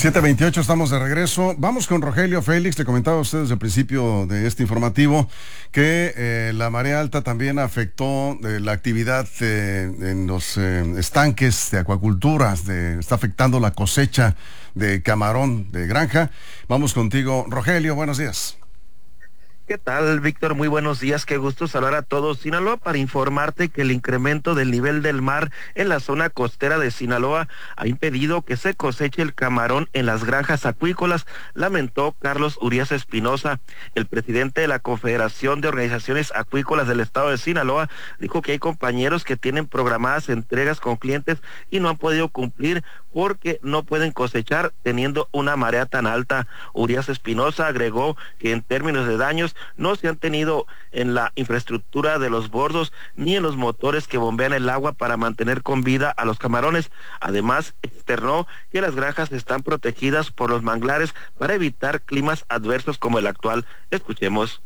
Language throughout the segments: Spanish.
7:28, estamos de regreso. Vamos con Rogelio Félix. Le comentaba a usted desde el principio de este informativo que la marea alta también afectó la actividad en los estanques de acuacultura. Está afectando la cosecha de camarón de granja. Vamos contigo, Rogelio. Buenos días. ¿Qué tal, Víctor? Muy buenos días, qué gusto saludar a todos. Sinaloa, para informarte que el incremento del nivel del mar en la zona costera de Sinaloa ha impedido que se coseche el camarón en las granjas acuícolas, lamentó Carlos Urias Espinosa. El presidente de la Confederación de Organizaciones Acuícolas del Estado de Sinaloa dijo que hay compañeros que tienen programadas entregas con clientes y no han podido cumplir porque no pueden cosechar teniendo una marea tan alta. Urias Espinosa agregó que en términos de daños no se han tenido en la infraestructura de los bordos ni en los motores que bombean el agua para mantener con vida a los camarones. Además, externó que las granjas están protegidas por los manglares para evitar climas adversos como el actual. Escuchemos.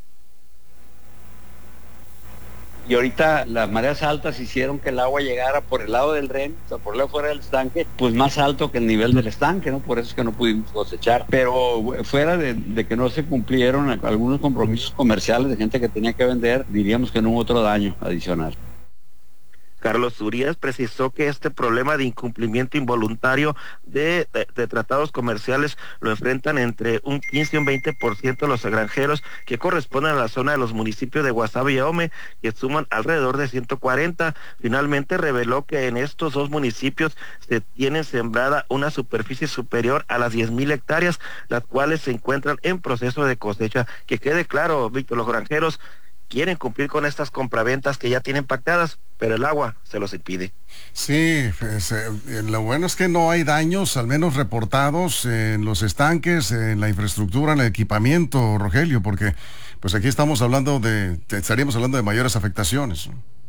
Y ahorita las mareas altas hicieron que el agua llegara por el lado del REN, o sea, por el lado fuera del estanque, pues más alto que el nivel del estanque, ¿no? Por eso es que no pudimos cosechar. Pero fuera de que no se cumplieron algunos compromisos comerciales de gente que tenía que vender, diríamos que no hubo otro daño adicional. Carlos Urias precisó que este problema de incumplimiento involuntario de tratados comerciales lo enfrentan entre un 15 y un 20% de los granjeros que corresponden a la zona de los municipios de Guasave y Ahome, que suman alrededor de 140. Finalmente reveló que en estos dos municipios se tiene sembrada una superficie superior a las 10,000 hectáreas, las cuales se encuentran en proceso de cosecha. Que quede claro, Víctor, los granjeros quieren cumplir con estas compraventas que ya tienen pactadas, pero el agua se los impide. Sí, pues, lo bueno es que no hay daños, al menos reportados, en los estanques, en la infraestructura, en el equipamiento, Rogelio, porque pues aquí estaríamos hablando de mayores afectaciones.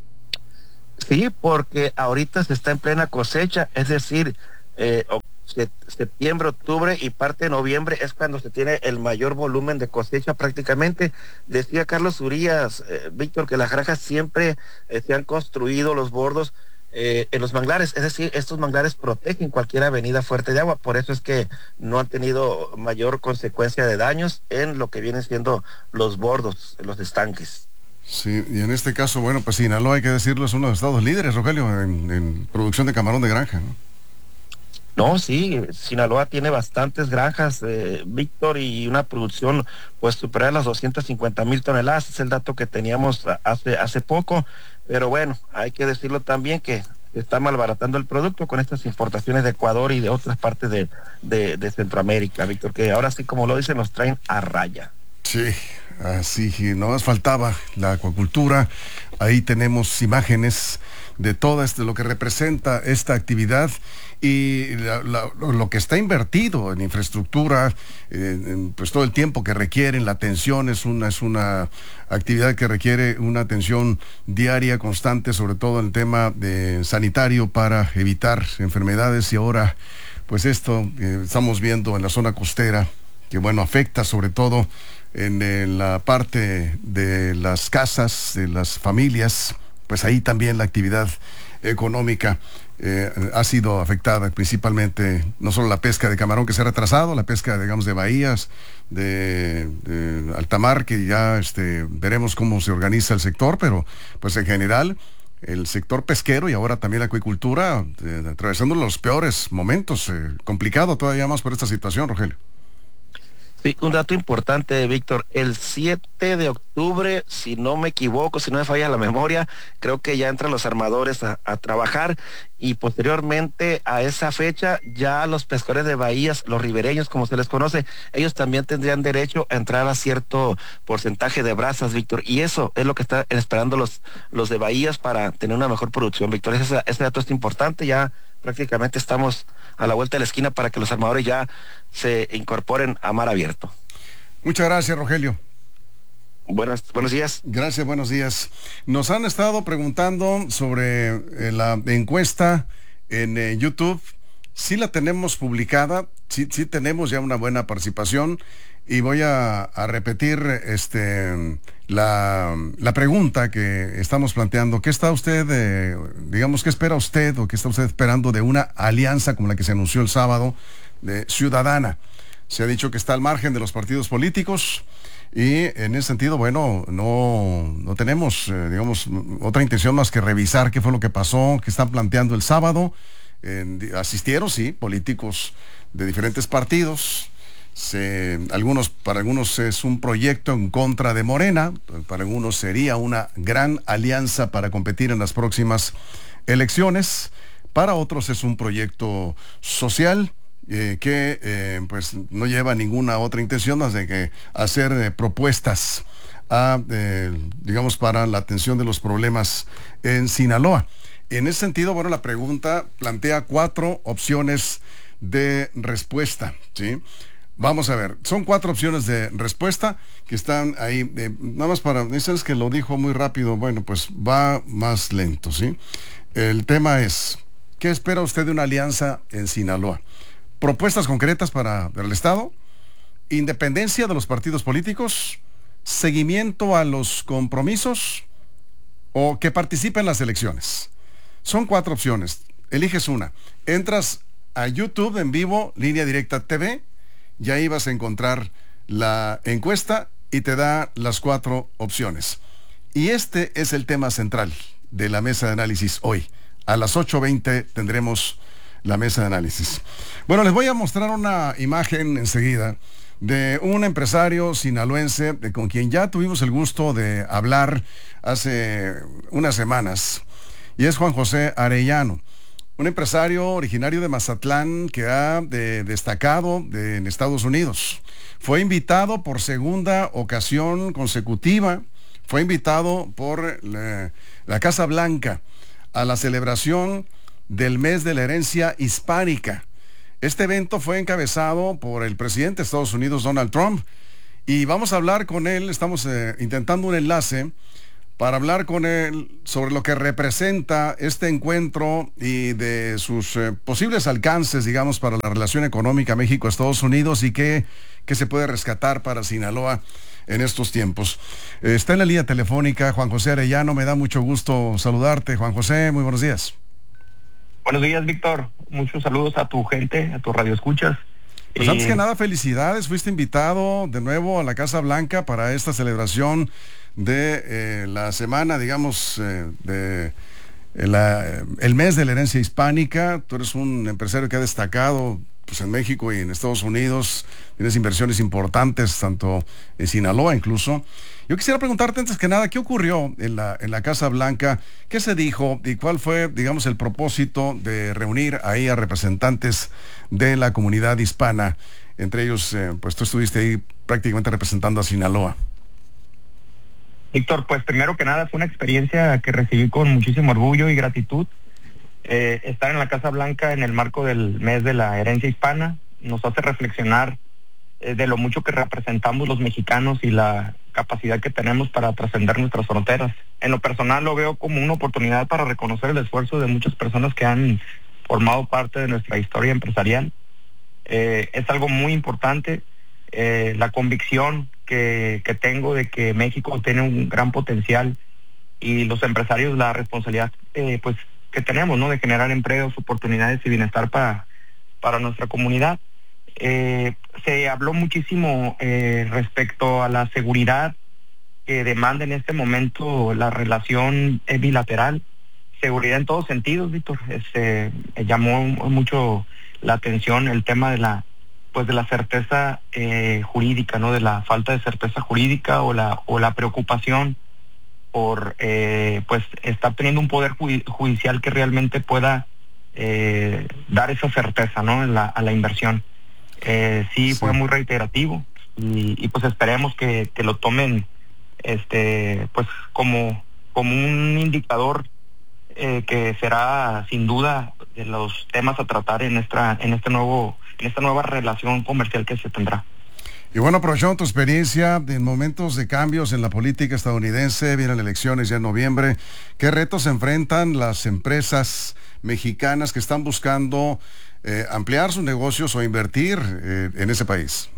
Sí, porque ahorita se está en plena cosecha, es decir, septiembre, octubre y parte de noviembre es cuando se tiene el mayor volumen de cosecha prácticamente. Decía Carlos Urias, Víctor, que las granjas siempre se han construido los bordos en los manglares, es decir, estos manglares protegen cualquier avenida fuerte de agua, por eso es que no han tenido mayor consecuencia de daños en lo que vienen siendo los bordos, los estanques. Sí, y en este caso, bueno, pues Sinaloa, hay que decirlo, es uno de los estados líderes, Rogelio, en producción de camarón de granja, ¿no? No, sí, Sinaloa tiene bastantes granjas, Víctor, y una producción pues supera las 250,000 toneladas, es el dato que teníamos hace poco, pero bueno, hay que decirlo también que está malbaratando el producto con estas importaciones de Ecuador y de otras partes de Centroamérica, Víctor, que ahora sí, como lo dicen, nos traen a raya. Sí, así, no más faltaba la acuacultura. Ahí tenemos imágenes de todo lo que representa esta actividad y lo que está invertido en infraestructura, pues todo el tiempo que requieren, la atención es una actividad que requiere una atención diaria, constante, sobre todo en el tema de sanitario para evitar enfermedades. Y ahora, pues esto estamos viendo en la zona costera, que bueno, afecta sobre todo en la parte de las casas, de las familias, pues ahí también la actividad económica ha sido afectada, principalmente no solo la pesca de camarón que se ha retrasado, la pesca, digamos, de bahías, de alta mar, que ya veremos cómo se organiza el sector, pero pues en general el sector pesquero y ahora también la acuicultura atravesando los peores momentos, complicado todavía más por esta situación, Rogelio. Sí, un dato importante, Víctor, el 7 de octubre, si no me equivoco, si no me falla la memoria, creo que ya entran los armadores a trabajar y posteriormente a esa fecha ya los pescadores de bahías, los ribereños como se les conoce, ellos también tendrían derecho a entrar a cierto porcentaje de brazas, Víctor, y eso es lo que están esperando los de bahías para tener una mejor producción, Víctor. Ese dato es importante, ya prácticamente estamos a la vuelta de la esquina para que los armadores ya se incorporen a mar abierto. Muchas gracias, Rogelio. Buenos días. Gracias, buenos días. Nos han estado preguntando sobre la encuesta en YouTube. Sí la tenemos publicada, sí tenemos ya una buena participación y voy a repetir la pregunta que estamos planteando. ¿Qué está usted, qué espera usted o qué está usted esperando de una alianza como la que se anunció el sábado ciudadana. Se ha dicho que está al margen de los partidos políticos y en ese sentido, bueno, no tenemos, digamos, otra intención más que revisar qué fue lo que pasó, qué están planteando el sábado. Asistieron, sí, políticos de diferentes partidos. Para algunos es un proyecto en contra de Morena, para algunos sería una gran alianza para competir en las próximas elecciones, para otros es un proyecto social que pues no lleva ninguna otra intención más de que hacer propuestas digamos, para la atención de los problemas en Sinaloa. En ese sentido, bueno, la pregunta plantea 4 opciones de respuesta, ¿sí? Vamos a ver, son 4 opciones de respuesta que están ahí, nada más para, es que lo dijo muy rápido, bueno, pues va más lento, ¿sí? El tema es, ¿qué espera usted de una alianza en Sinaloa? Propuestas concretas para el Estado, independencia de los partidos políticos, seguimiento a los compromisos o que participe en las elecciones. Son 4 opciones, eliges una. Entras a YouTube en vivo, Línea Directa TV, y ahí vas a encontrar la encuesta y te da las 4 opciones. Y este es el tema central de la mesa de análisis hoy. A las 8:20 tendremos la mesa de análisis. Bueno, les voy a mostrar una imagen enseguida de un empresario sinaloense con quien ya tuvimos el gusto de hablar hace unas semanas, y es Juan José Arellano, un empresario originario de Mazatlán que ha destacado en Estados Unidos. Fue invitado por segunda ocasión consecutiva, fue invitado por la Casa Blanca a la celebración del mes de la herencia hispánica. Este evento fue encabezado por el presidente de Estados Unidos, Donald Trump, y vamos a hablar con él, estamos intentando un enlace para hablar con él sobre lo que representa este encuentro y de sus posibles alcances, digamos, para la relación económica México-Estados Unidos y qué se puede rescatar para Sinaloa en estos tiempos. Está en la línea telefónica Juan José Arellano, me da mucho gusto saludarte. Juan José, muy buenos días. Buenos días, Víctor. Muchos saludos a tu gente, a tu radioescuchas. Pues antes que nada, felicidades. Fuiste invitado de nuevo a la Casa Blanca para esta celebración de la semana, digamos, el mes de la herencia hispánica. Tú eres un empresario que ha destacado pues en México y en Estados Unidos, tienes inversiones importantes, tanto en Sinaloa incluso. Yo quisiera preguntarte antes que nada, ¿qué ocurrió en la Casa Blanca? ¿Qué se dijo y cuál fue, digamos, el propósito de reunir ahí a representantes de la comunidad hispana? Entre ellos, pues tú estuviste ahí prácticamente representando a Sinaloa. Víctor, pues primero que nada fue una experiencia que recibí con muchísimo orgullo y gratitud. Estar en la Casa Blanca en el marco del mes de la herencia hispana nos hace reflexionar de lo mucho que representamos los mexicanos y la capacidad que tenemos para trascender nuestras fronteras. En lo personal lo veo como una oportunidad para reconocer el esfuerzo de muchas personas que han formado parte de nuestra historia empresarial. Es algo muy importante, la convicción que tengo de que México tiene un gran potencial y los empresarios la responsabilidad pues que tenemos, ¿no?, de generar empleos, oportunidades y bienestar para nuestra comunidad. Se habló muchísimo respecto a la seguridad que demanda en este momento la relación bilateral, seguridad en todos sentidos, Víctor. Llamó mucho la atención el tema de la certeza jurídica, ¿no?, de la falta de certeza jurídica o la preocupación por pues estar teniendo un poder judicial que realmente pueda dar esa certeza, ¿no?, a la inversión. Sí, fue muy reiterativo y pues esperemos que lo tomen pues como un indicador que será sin duda de los temas a tratar en esta nueva relación comercial que se tendrá. Y bueno, aprovechando tu experiencia en momentos de cambios en la política estadounidense, vienen elecciones ya en noviembre, ¿qué retos enfrentan las empresas mexicanas que están buscando ampliar sus negocios o invertir en ese país?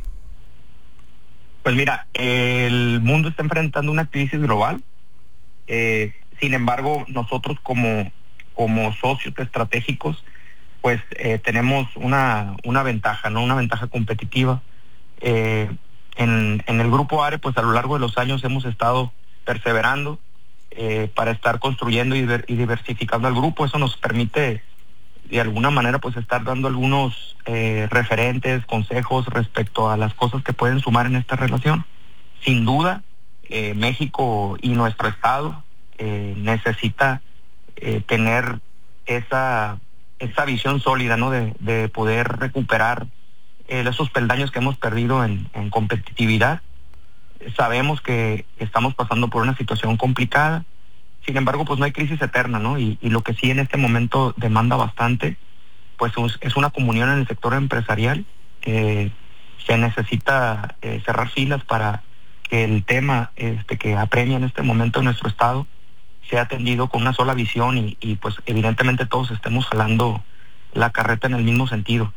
Pues mira, el mundo está enfrentando una crisis global. Sin embargo, nosotros como socios estratégicos pues tenemos una ventaja, ¿no? Una ventaja competitiva. En el Grupo ARE, pues a lo largo de los años hemos estado perseverando para estar construyendo y diversificando al grupo. Eso nos permite, de alguna manera, pues estar dando algunos referentes, consejos respecto a las cosas que pueden sumar en esta relación. Sin duda, México y nuestro estado necesita tener esa visión sólida, ¿no? De poder recuperar esos peldaños que hemos perdido en competitividad. Sabemos que estamos pasando por una situación complicada, sin embargo, pues no hay crisis eterna, ¿no? Y lo que sí en este momento demanda bastante, pues es una comunión en el sector empresarial. Se necesita cerrar filas para que el tema que apremia en este momento en nuestro estado sea atendido con una sola visión y pues evidentemente todos estemos jalando la carreta en el mismo sentido.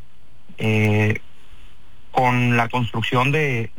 Con la construcción de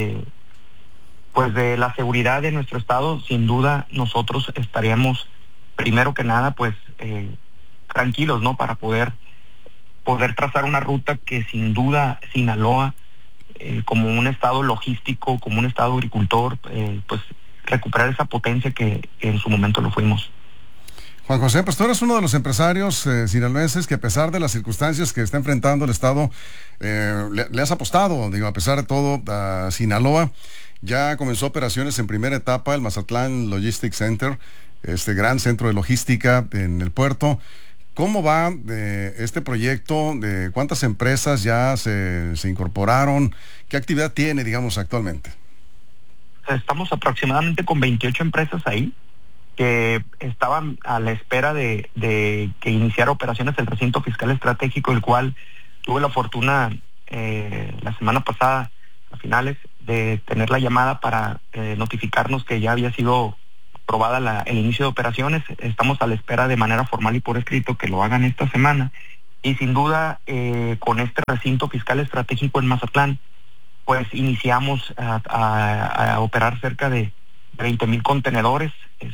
la seguridad de nuestro estado, sin duda nosotros estaríamos primero que nada pues tranquilos, ¿no? Para poder trazar una ruta que sin duda Sinaloa, como un estado logístico, como un estado agricultor, pues recuperar esa potencia que en su momento lo fuimos. Juan José, pues tú eres uno de los empresarios sinaloenses que, a pesar de las circunstancias que está enfrentando el estado, le has apostado, digo, a pesar de todo, a Sinaloa. Ya comenzó operaciones en primera etapa el Mazatlán Logistics Center, este gran centro de logística en el puerto. ¿Cómo va este proyecto? ¿Cuántas empresas ya se incorporaron? ¿Qué actividad tiene, digamos, actualmente? Estamos aproximadamente con 28 empresas ahí, que estaban a la espera de que iniciara operaciones el recinto fiscal estratégico, el cual tuve la fortuna la semana pasada, a finales, de tener la llamada para notificarnos que ya había sido aprobada el inicio de operaciones. Estamos a la espera de manera formal y por escrito que lo hagan esta semana. Y sin duda, con este recinto fiscal estratégico en Mazatlán, pues iniciamos a operar cerca de 20,000 contenedores,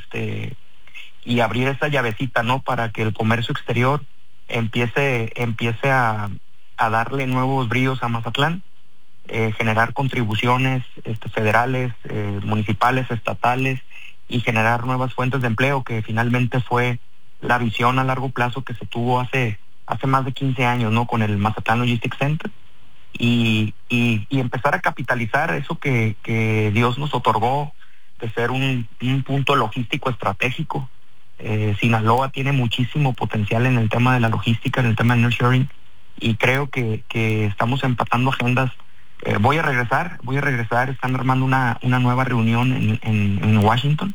y abrir esa llavecita, ¿no? Para que el comercio exterior empiece a darle nuevos bríos a Mazatlán, generar contribuciones federales, municipales, estatales, y generar nuevas fuentes de empleo, que finalmente fue la visión a largo plazo que se tuvo hace más de 15 años, ¿no? Con el Mazatlán Logistics Center, y empezar a capitalizar eso que Dios nos otorgó de ser un punto logístico estratégico. Sinaloa tiene muchísimo potencial en el tema de la logística, en el tema de nearshoring, y creo que estamos empatando agendas. Voy a regresar, están armando una nueva reunión en Washington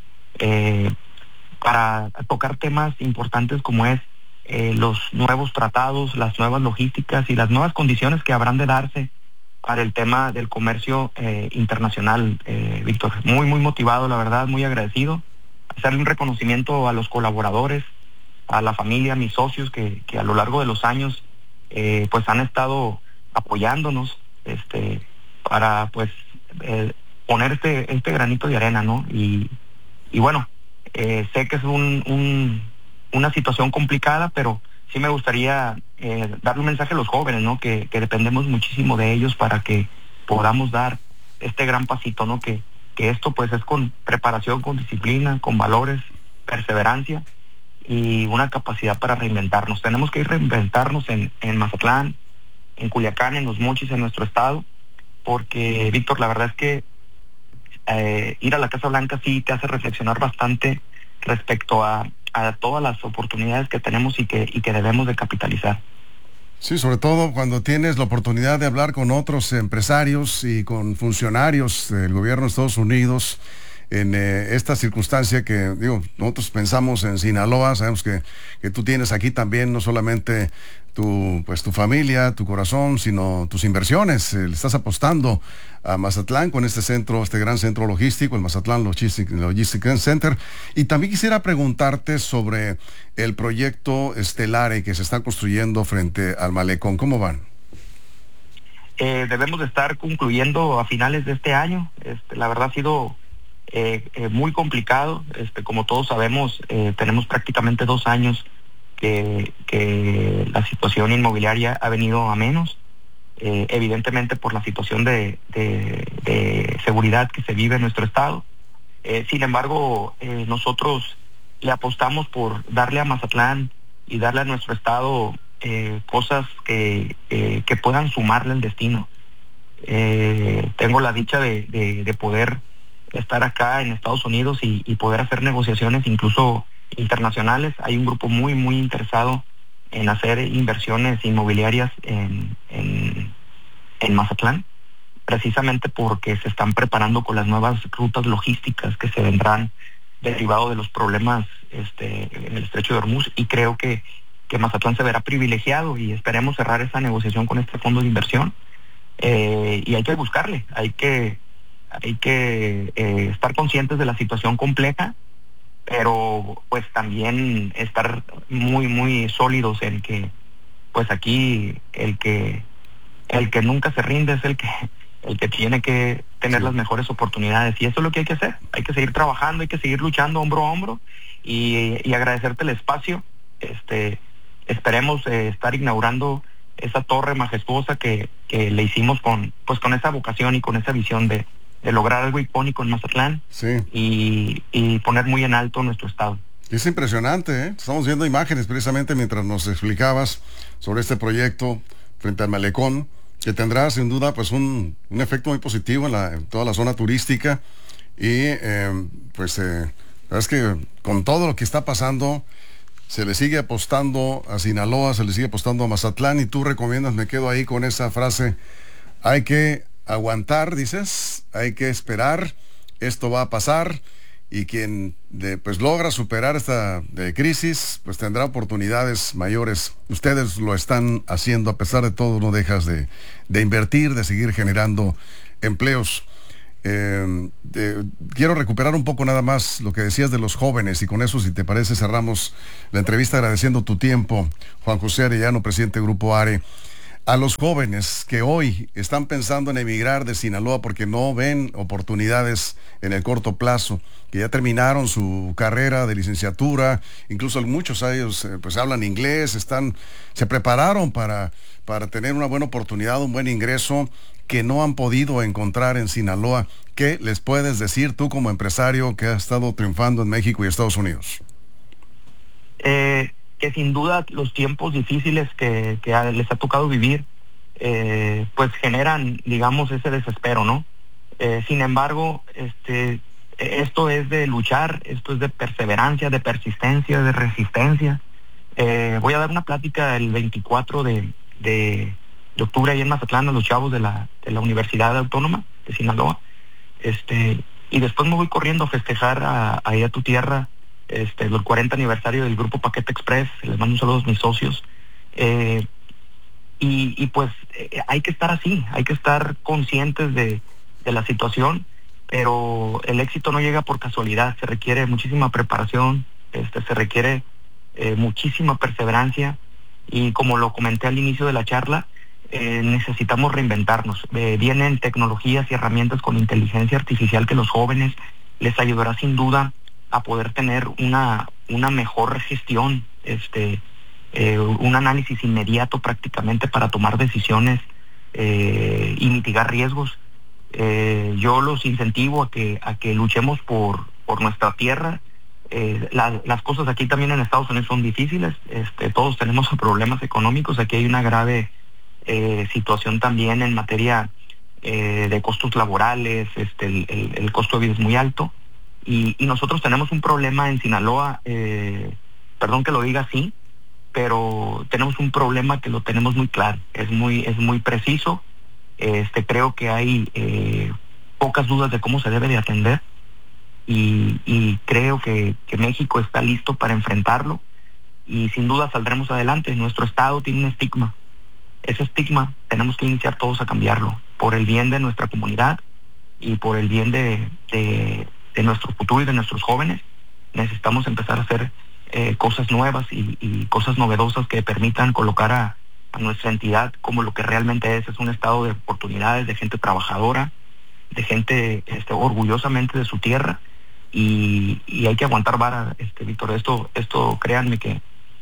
para tocar temas importantes como es los nuevos tratados, las nuevas logísticas y las nuevas condiciones que habrán de darse para el tema del comercio internacional. Víctor, muy motivado, la verdad, muy agradecido. Hacerle un reconocimiento a los colaboradores, a la familia, a mis socios que a lo largo de los años pues han estado apoyándonos para pues poner este granito de arena, ¿no? Y bueno, sé que es una situación complicada, pero sí me gustaría darle un mensaje a los jóvenes, ¿no? Que dependemos muchísimo de ellos para que podamos dar este gran pasito, ¿no? Que esto pues es con preparación, con disciplina, con valores, perseverancia y una capacidad para reinventarnos. Tenemos que reinventarnos en Mazatlán, en Culiacán, en Los Mochis, en nuestro estado, porque, Víctor, la verdad es que ir a la Casa Blanca sí te hace reflexionar bastante respecto a todas las oportunidades que tenemos y que debemos de capitalizar. Sí, sobre todo cuando tienes la oportunidad de hablar con otros empresarios y con funcionarios del gobierno de Estados Unidos en esta circunstancia que, digo, nosotros pensamos en Sinaloa, sabemos que tú tienes aquí también no solamente tu familia, tu corazón, sino tus inversiones. Le estás apostando a Mazatlán con este gran centro logístico, el Mazatlán Logistics Center. Y también quisiera preguntarte sobre el proyecto Stellare que se está construyendo frente al malecón. ¿Cómo van? Debemos de estar concluyendo a finales de este año. La verdad ha sido muy complicado. Como todos sabemos, tenemos prácticamente 2 años que la situación inmobiliaria ha venido a menos, evidentemente por la situación de seguridad que se vive en nuestro estado. Sin embargo, nosotros le apostamos por darle a Mazatlán y darle a nuestro estado cosas que puedan sumarle al destino. Tengo la dicha de poder estar acá en Estados Unidos y poder hacer negociaciones incluso internacionales. Hay un grupo muy interesado en hacer inversiones inmobiliarias en Mazatlán, precisamente porque se están preparando con las nuevas rutas logísticas que se vendrán derivado de los problemas en el estrecho de Hormuz, y creo que Mazatlán se verá privilegiado, y esperemos cerrar esa negociación con este fondo de inversión. Y hay que buscarle, hay que estar conscientes de la situación compleja, pero pues también estar muy sólidos en que pues aquí el que nunca se rinde es el que tiene que tener las mejores oportunidades, y eso es lo que hay que hacer. Hay que seguir trabajando, hay que seguir luchando hombro a hombro, y agradecerte el espacio. Esperemos estar inaugurando esa torre majestuosa que le hicimos con esa vocación y con esa visión de lograr algo icónico en Mazatlán, y poner muy en alto nuestro estado. Es impresionante, ¿eh? Estamos viendo imágenes precisamente mientras nos explicabas sobre este proyecto frente al malecón, que tendrá sin duda pues un efecto muy positivo en toda la zona turística, y es que con todo lo que está pasando se le sigue apostando a Sinaloa, se le sigue apostando a Mazatlán, y tú recomiendas, me quedo ahí con esa frase, hay que aguantar, dices, hay que esperar, esto va a pasar, y quien logra superar esta crisis, pues tendrá oportunidades mayores. Ustedes lo están haciendo, a pesar de todo, no dejas de invertir, de seguir generando empleos. Quiero recuperar un poco nada más lo que decías de los jóvenes, y con eso, si te parece, cerramos la entrevista agradeciendo tu tiempo, Juan José Arellano, presidente de Grupo ARE. A los jóvenes que hoy están pensando en emigrar de Sinaloa porque no ven oportunidades en el corto plazo, que ya terminaron su carrera de licenciatura, incluso muchos de ellos hablan inglés, se prepararon para tener una buena oportunidad, un buen ingreso, que no han podido encontrar en Sinaloa. ¿Qué les puedes decir tú como empresario que ha estado triunfando en México y Estados Unidos? Que sin duda los tiempos difíciles que les ha tocado vivir, pues generan, digamos, ese desespero, ¿no? Sin embargo, esto es de luchar, esto es de perseverancia, de persistencia, de resistencia. Voy a dar una plática el 24 de octubre ahí en Mazatlán a los chavos de la Universidad Autónoma de Sinaloa, y después me voy corriendo a festejar ahí a tu tierra el 40 aniversario del Grupo Paquete Express. Les mando un saludo a mis socios, y pues hay que estar así, hay que estar conscientes de la situación, pero el éxito no llega por casualidad, se requiere muchísima preparación, se requiere muchísima perseverancia, y como lo comenté al inicio de la charla, necesitamos reinventarnos. Vienen tecnologías y herramientas con inteligencia artificial que los jóvenes les ayudará sin duda a poder tener una mejor gestión, un análisis inmediato prácticamente para tomar decisiones y mitigar riesgos. Yo los incentivo a que luchemos por nuestra tierra. Las cosas aquí también en Estados Unidos son difíciles, todos tenemos problemas económicos. Aquí hay una grave situación también en materia de costos laborales, el costo de vida es muy alto, y nosotros tenemos un problema en Sinaloa, perdón que lo diga así, pero tenemos un problema que lo tenemos muy claro, es muy preciso. Creo que hay pocas dudas de cómo se debe de atender, y creo que México está listo para enfrentarlo, y sin duda saldremos adelante. Nuestro estado tiene un estigma. Ese estigma tenemos que iniciar todos a cambiarlo, por el bien de nuestra comunidad y por el bien de nuestro futuro y de nuestros jóvenes. Necesitamos empezar a hacer cosas nuevas y cosas novedosas que permitan colocar a nuestra entidad como lo que realmente es un estado de oportunidades, de gente trabajadora, de gente orgullosamente de su tierra, y hay que aguantar vara, Víctor. Esto créanme que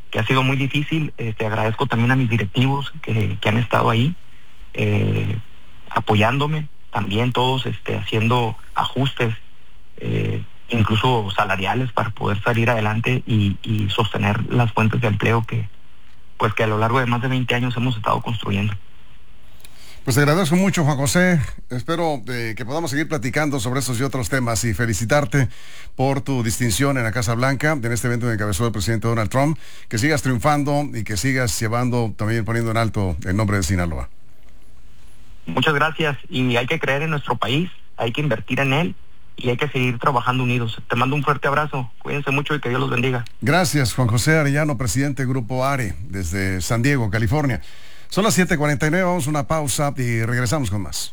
ha sido muy difícil. Agradezco también a mis directivos que han estado ahí apoyándome, también todos haciendo ajustes, incluso salariales, para poder salir adelante y sostener las fuentes de empleo que a lo largo de más de 20 años hemos estado construyendo. Pues te agradezco mucho, Juan José. Espero que podamos seguir platicando sobre esos y otros temas, y felicitarte por tu distinción en la Casa Blanca, en este evento que encabezó el presidente Donald Trump. Que sigas triunfando y que sigas también poniendo en alto el nombre de Sinaloa. Muchas gracias, y hay que creer en nuestro país, hay que invertir en él y hay que seguir trabajando unidos. Te mando un fuerte abrazo, cuídense mucho y que Dios los bendiga. Gracias, Juan José Arellano, presidente del Grupo ARE, desde San Diego, California. Son las 7:49, vamos a una pausa y regresamos con más.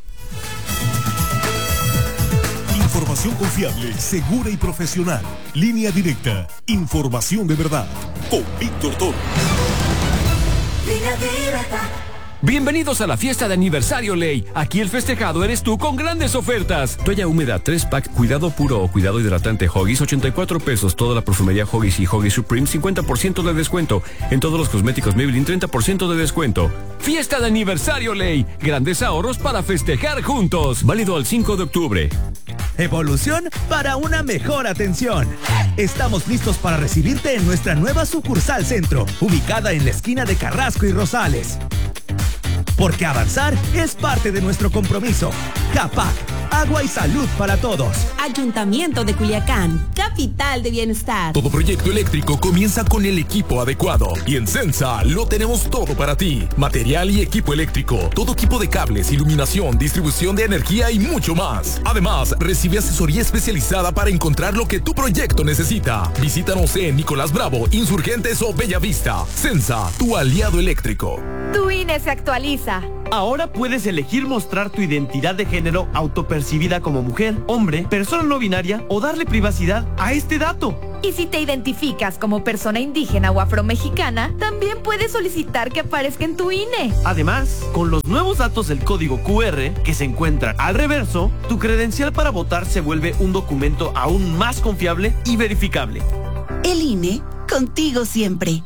Información confiable, segura y profesional. Línea Directa, información de verdad. Con Víctor Toro. Línea Directa. Bienvenidos a la fiesta de aniversario Ley. Aquí el festejado eres tú con grandes ofertas. Toalla húmeda 3-pack, cuidado puro o cuidado hidratante Huggies, 84 pesos. Toda la perfumería Huggies y Huggies Supreme, 50% de descuento. En todos los cosméticos Maybelline, 30% de descuento. Fiesta de aniversario Ley. Grandes ahorros para festejar juntos. Válido al 5 de octubre. Evolución para una mejor atención. Estamos listos para recibirte en nuestra nueva sucursal Centro, ubicada en la esquina de Carrasco y Rosales. Porque avanzar es parte de nuestro compromiso. CAPAC, agua y salud para todos. Ayuntamiento de Culiacán, capital de bienestar. Todo proyecto eléctrico comienza con el equipo adecuado. Y en Sensa lo tenemos todo para ti. Material y equipo eléctrico, todo tipo de cables, iluminación, distribución de energía y mucho más. Además, recibe asesoría especializada para encontrar lo que tu proyecto necesita. Visítanos en Nicolás Bravo, Insurgentes o Bellavista. Sensa, tu aliado eléctrico. Tu INE se actualiza. Ahora puedes elegir mostrar tu identidad de género autopercibida como mujer, hombre, persona no binaria o darle privacidad a este dato. Y si te identificas como persona indígena o afromexicana, también puedes solicitar que aparezca en tu INE. Además, con los nuevos datos del código QR que se encuentran al reverso, tu credencial para votar se vuelve un documento aún más confiable y verificable. El INE, contigo siempre.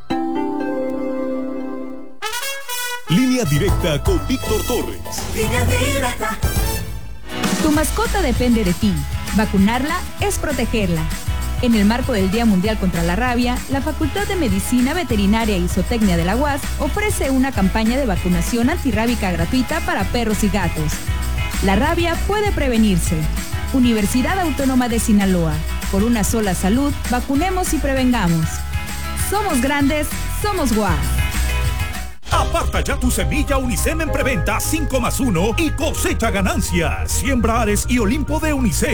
Línea Directa con Víctor Torres. Línea Directa. Tu mascota depende de ti. Vacunarla es protegerla. En el marco del Día Mundial contra la Rabia, la Facultad de Medicina Veterinaria y Zootecnia de la UAS ofrece una campaña de vacunación antirrábica gratuita para perros y gatos. La rabia puede prevenirse. Universidad Autónoma de Sinaloa. Por una sola salud, vacunemos y prevengamos. Somos grandes, somos UAS. Aparta ya tu semilla Unicem en preventa 5+1 y cosecha ganancias. Siembra Ares y Olimpo de Unicem.